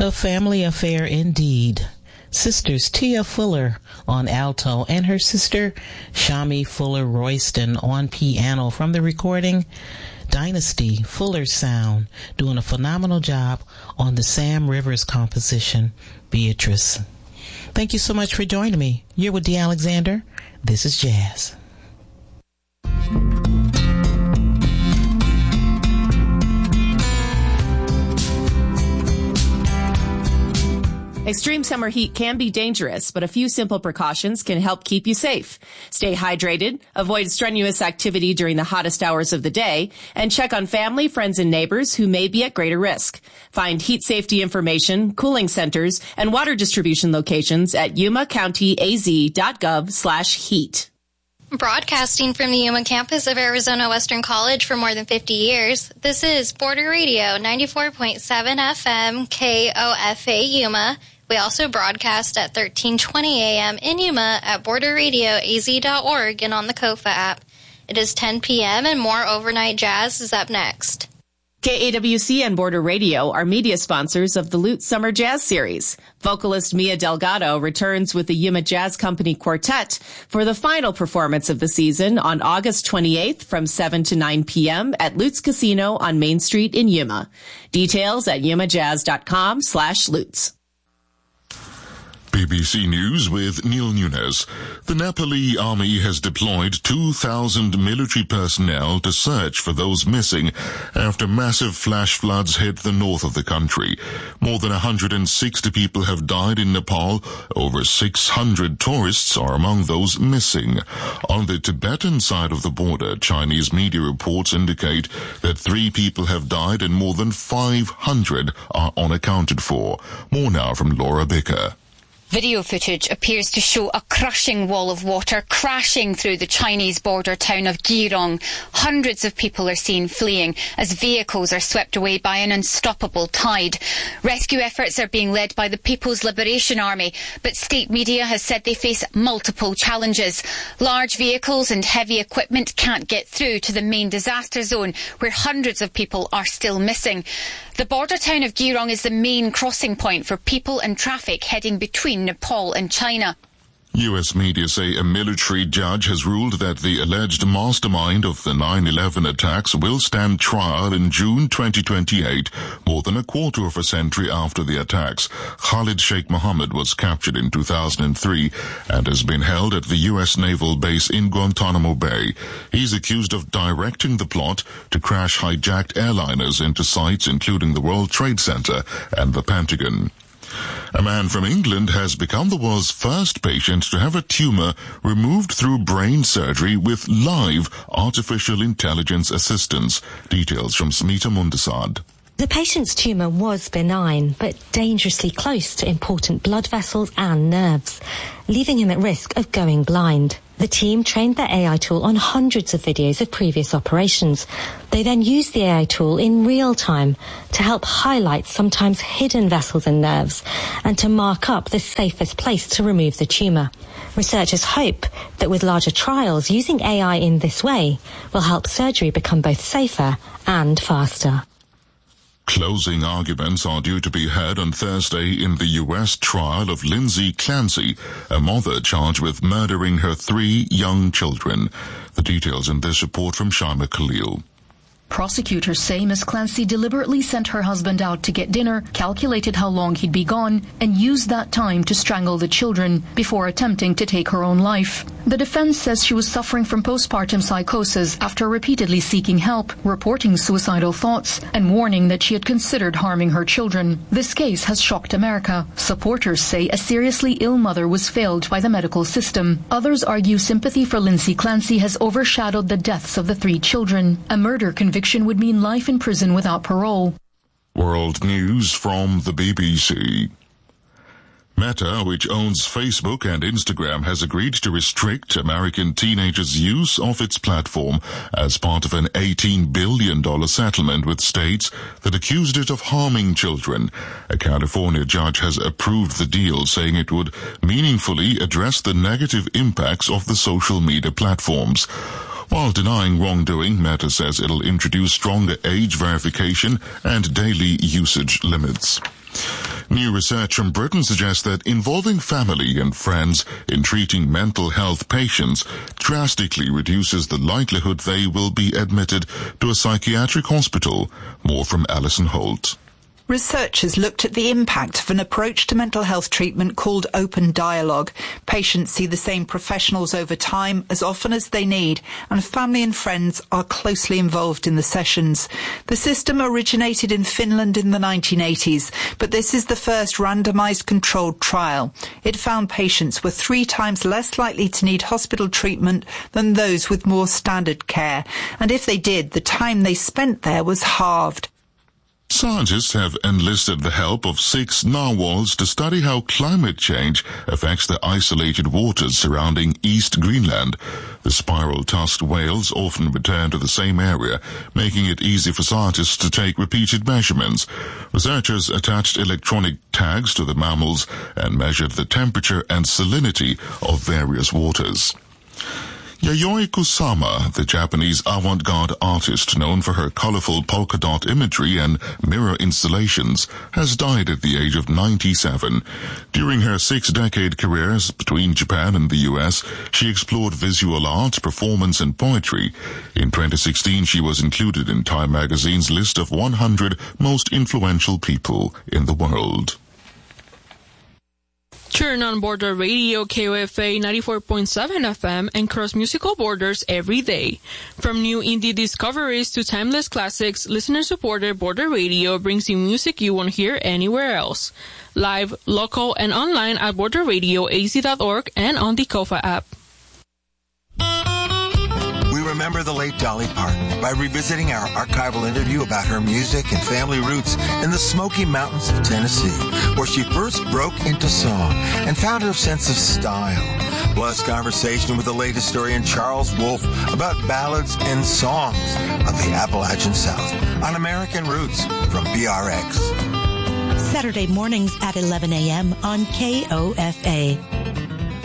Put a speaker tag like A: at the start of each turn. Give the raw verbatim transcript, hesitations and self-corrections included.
A: A family affair indeed. Sisters Tia Fuller on alto and her sister Shami Fuller Royston on piano from the recording Dynasty Fuller Sound, doing a phenomenal job on the Sam Rivers composition Beatrice. Thank you so much for joining me. You're with Dee Alexander. This is Jazz.
B: Extreme summer heat can be dangerous, but a few simple precautions can help keep you safe. Stay hydrated, avoid strenuous activity during the hottest hours of the day, and check on family, friends, and neighbors who may be at greater risk. Find heat safety information, cooling centers, and water distribution locations at yuma county a z dot gov slash heat.
C: Broadcasting from the Yuma campus of Arizona Western College for more than fifty years, this is Border Radio ninety-four point seven F M K O F A Yuma. We also broadcast at thirteen twenty A M in Yuma at border radio a z dot org and on the Kofa app. It is ten p.m. and more overnight jazz is up next.
B: K A W C and Border Radio are media sponsors of the Lutz Summer Jazz Series. Vocalist Mia Delgado returns with the Yuma Jazz Company Quartet for the final performance of the season on August twenty-eighth from seven to nine p.m. at Lutz Casino on Main Street in Yuma. Details at yuma jazz dot com slash Lutz.
D: B B C News with Neil Nunes. The Nepali army has deployed two thousand military personnel to search for those missing after massive flash floods hit the north of the country. More than one hundred sixty people have died in Nepal. Over six hundred tourists are among those missing. On the Tibetan side of the border, Chinese media reports indicate that three people have died and more than five hundred are unaccounted for. More now from Laura Bicker.
E: Video footage appears to show a crushing wall of water crashing through the Chinese border town of Girong. Hundreds of people are seen fleeing as vehicles are swept away by an unstoppable tide. Rescue efforts are being led by the People's Liberation Army, but state media has said they face multiple challenges. Large vehicles and heavy equipment can't get through to the main disaster zone, where hundreds of people are still missing. The border town of Girong is the main crossing point for people and traffic heading between Nepal and China.
D: U S media say a military judge has ruled that the alleged mastermind of the nine eleven attacks will stand trial in June twenty twenty-eight, more than a quarter of a century after the attacks. Khalid Sheikh Mohammed was captured in two thousand three and has been held at the U S naval base in Guantanamo Bay. He's accused of directing the plot to crash hijacked airliners into sites including the World Trade Center and the Pentagon. A man from England has become the world's first patient to have a tumor removed through brain surgery with live artificial intelligence assistance. Details from Smita Mundasad.
F: The patient's tumour was benign, but dangerously close to important blood vessels and nerves, leaving him at risk of going blind. The team trained their A I tool on hundreds of videos of previous operations. They then used the A I tool in real time to help highlight sometimes hidden vessels and nerves and to mark up the safest place to remove the tumour. Researchers hope that with larger trials, using A I in this way will help surgery become both safer and faster.
D: Closing arguments are due to be heard on Thursday in the U S trial of Lindsay Clancy, a mother charged with murdering her three young children. The details in this report from Shaima Khalil.
G: Prosecutors say Miss Clancy deliberately sent her husband out to get dinner, calculated how long he'd be gone, and used that time to strangle the children before attempting to take her own life. The defense says she was suffering from postpartum psychosis after repeatedly seeking help, reporting suicidal thoughts, and warning that she had considered harming her children. This case has shocked America. Supporters say a seriously ill mother was failed by the medical system. Others argue sympathy for Lindsay Clancy has overshadowed the deaths of the three children. A murder conviction would mean life in prison without parole.
D: World news from the B B C. Meta, which owns Facebook and Instagram, has agreed to restrict American teenagers' use of its platform as part of an eighteen billion dollars settlement with states that accused it of harming children. A California judge has approved the deal, saying it would meaningfully address the negative impacts of the social media platforms. While denying wrongdoing, Meta says it'll introduce stronger age verification and daily usage limits. New research from Britain suggests that involving family and friends in treating mental health patients drastically reduces the likelihood they will be admitted to a psychiatric hospital. More from Alison Holt.
H: Researchers looked at the impact of an approach to mental health treatment called open dialogue. Patients see the same professionals over time as often as they need, and family and friends are closely involved in the sessions. The system originated in Finland in the nineteen eighties, but this is the first randomized controlled trial. It found patients were three times less likely to need hospital treatment than those with more standard care, and if they did, the time they spent there was halved.
D: Scientists have enlisted the help of six narwhals to study how climate change affects the isolated waters surrounding East Greenland. The spiral-tusked whales often return to the same area, making it easy for scientists to take repeated measurements. Researchers attached electronic tags to the mammals and measured the temperature and salinity of various waters. Yayoi Kusama, the Japanese avant-garde artist known for her colorful polka dot imagery and mirror installations, has died at the age of ninety-seven. During her six-decade career between Japan and the U S, she explored visual art, performance, and poetry. In twenty sixteen, she was included in Time magazine's list of one hundred most influential people in the world.
I: Turn on Border Radio, K O F A ninety-four point seven F M, and cross musical borders every day. From new indie discoveries to timeless classics, listener-supported Border Radio brings you music you won't hear anywhere else. Live, local, and online at border radio a z dot org and on the Kofa app.
J: Remember the late Dolly Parton by revisiting our archival interview about her music and family roots in the Smoky Mountains of Tennessee, where she first broke into song and found her sense of style. Plus, conversation with the late historian Charles Wolfe about ballads and songs of the Appalachian South on American Roots from B R X.
K: Saturday mornings at eleven a.m. on K O F A.